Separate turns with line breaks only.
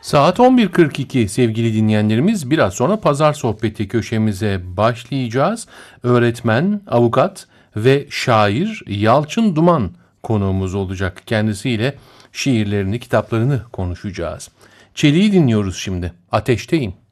Saat 11.42 sevgili dinleyenlerimiz. Biraz sonra pazar sohbeti köşemize başlayacağız. Öğretmen, avukat ve şair Yalçın Duman konuğumuz olacak. Kendisiyle şiirlerini, kitaplarını konuşacağız. Çelik'i dinliyoruz şimdi. Ateşteyim.